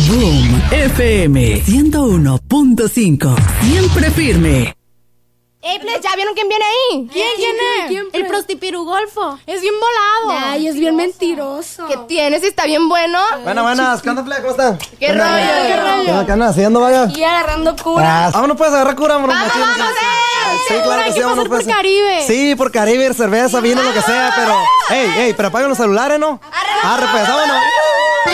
Boom FM 101.5. Siempre firme. ¡Ey, Ples! ¿Ya vieron quién viene ahí? ¿Quién es? El prostipirugolfo. Es bien volado. Ay, es bien mentiroso. ¿Qué tienes? ¿Está bien bueno? Buenas, ¿qué onda, Fle? ¿Cómo están? ¿Qué rollo? ¿Qué andas haciendo, vaya? Y agarrando cura. Vámonos pues a agarrar cura, amor. ¡Vamos! Sí, claro que sí, vámonos pues. Por Caribe. Sí, por Caribe, cerveza, vino, lo que sea, pero... Ey, pero apaguen los celulares, ¿no? Arre, pues, vámonos.